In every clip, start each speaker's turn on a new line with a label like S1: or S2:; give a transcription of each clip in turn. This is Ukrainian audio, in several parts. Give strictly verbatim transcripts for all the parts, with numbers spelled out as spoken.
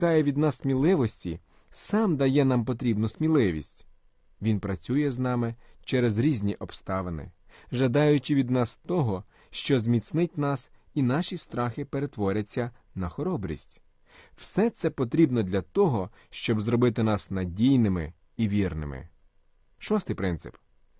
S1: чекає від нас сміливості, сам дає нам потрібну сміливість. Він працює з нами через різні обставини, жадаючи від нас того, що зміцнить нас, і наші страхи перетворяться на хоробрість. Все це потрібно для того, щоб зробити нас надійними і вірними. Шостий принцип.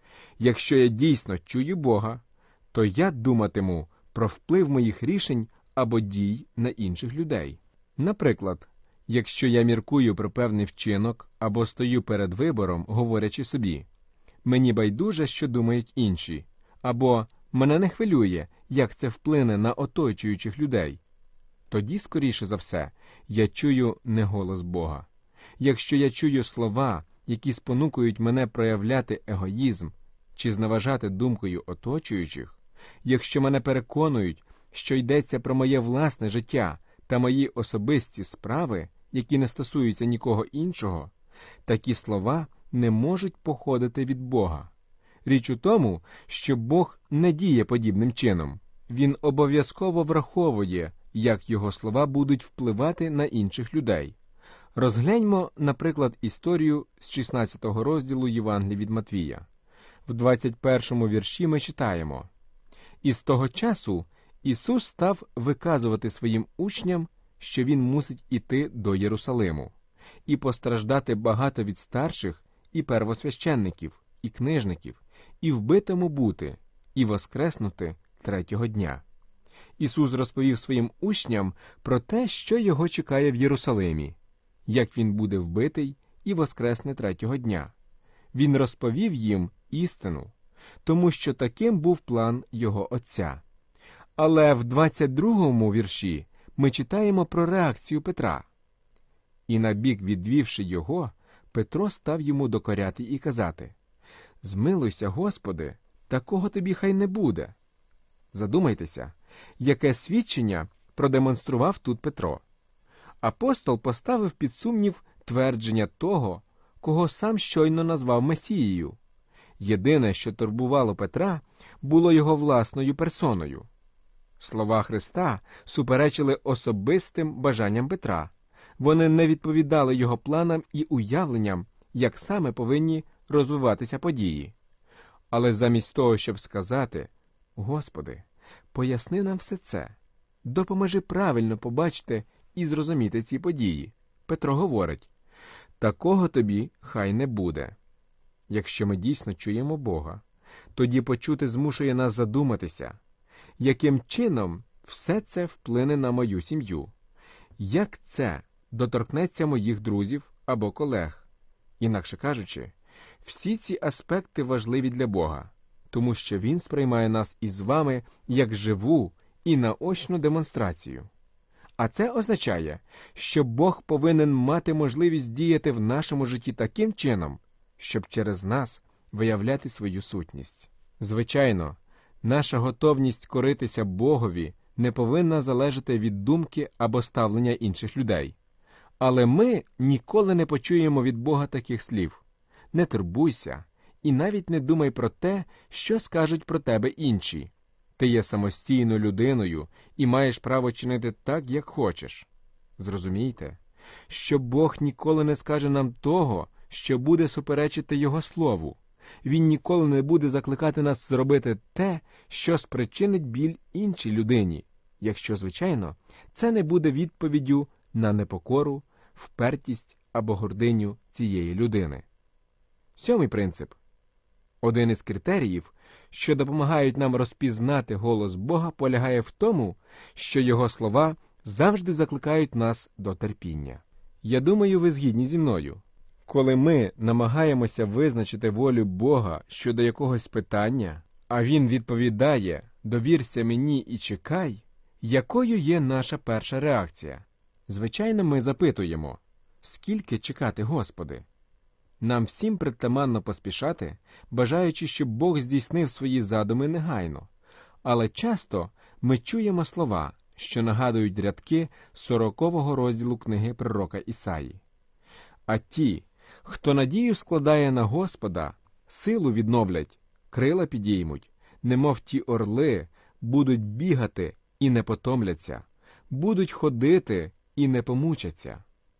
S1: Якщо я дійсно чую Бога, то я думатиму про вплив моїх рішень або дій на інших людей. Наприклад, якщо я міркую про певний вчинок або стою перед вибором, говорячи собі «мені байдуже, що думають інші», або «мене не хвилює, як це вплине на оточуючих людей», тоді, скоріше за все, я чую не голос Бога. Якщо я чую слова, які спонукують мене проявляти егоїзм чи зневажати думкою оточуючих, якщо мене переконують, що йдеться про моє власне життя та мої особисті справи, які не стосуються нікого іншого, такі слова не можуть походити від Бога. Річ у тому, що Бог не діє подібним чином. Він обов'язково враховує, як його слова будуть впливати на інших людей. Розгляньмо, наприклад, історію з шістнадцятого розділу Євангелія від Матвія. В двадцять першому вірші ми читаємо: «І з того часу Ісус став виказувати своїм учням, що Він мусить іти до Єрусалиму, і постраждати багато від старших і первосвященників, і книжників, і вбитому бути, і воскреснути третього дня». Ісус розповів своїм учням про те, що його чекає в Єрусалимі, як він буде вбитий і воскресне третього дня. Він розповів їм істину, тому що таким був план його Отця. Але в двадцять другому вірші ми читаємо про реакцію Петра. «І набік відвівши його, Петро став йому докоряти і казати: «Змилуйся, Господи, такого тобі хай не буде». Задумайтеся, яке свідчення продемонстрував тут Петро. Апостол поставив під сумнів твердження того, кого сам щойно назвав Месією. Єдине, що турбувало Петра, було його власною персоною. Слова Христа суперечили особистим бажанням Петра. Вони не відповідали його планам і уявленням, як саме повинні розвиватися події. Але замість того, щоб сказати: «Господи, поясни нам все це, допоможи правильно побачити і зрозуміти ці події», Петро говорить: «Такого тобі хай не буде». Якщо ми дійсно чуємо Бога, тоді почути змушує нас задуматися, яким чином все це вплине на мою сім'ю, як це доторкнеться моїх друзів або колег. Інакше кажучи, всі ці аспекти важливі для Бога, тому що Він сприймає нас із вами як живу і наочну демонстрацію. А це означає, що Бог повинен мати можливість діяти в нашому житті таким чином, щоб через нас виявляти свою сутність. Звичайно, наша готовність коритися Богові не повинна залежати від думки або ставлення інших людей. Але ми ніколи не почуємо від Бога таких слів: «Не турбуйся і навіть не думай про те, що скажуть про тебе інші. Ти є самостійною людиною і маєш право чинити так, як хочеш». Зрозумійте, що Бог ніколи не скаже нам того, що буде суперечити Його Слову. Він ніколи не буде закликати нас зробити те, що спричинить біль іншій людині, якщо, звичайно, це не буде відповіддю на непокору, впертість або гординю цієї людини. Сьомий принцип. Один із критеріїв, що допомагають нам розпізнати голос Бога, полягає в тому, що Його слова завжди закликають нас до терпіння. Я думаю, ви згідні зі мною. Коли ми намагаємося визначити волю Бога щодо якогось питання, а Він відповідає «довірся мені і чекай», якою є наша перша реакція? Звичайно, ми запитуємо: «Скільки чекати, Господи?» Нам всім притаманно поспішати, бажаючи, щоб Бог здійснив свої задуми негайно. Але часто ми чуємо слова, що нагадують рядки сорокового розділу книги пророка Ісаї. «А ті, хто надію складає на Господа, силу відновлять, крила підіймуть, немов ті орли, будуть бігати і не потомляться, будуть ходити і не помучаться».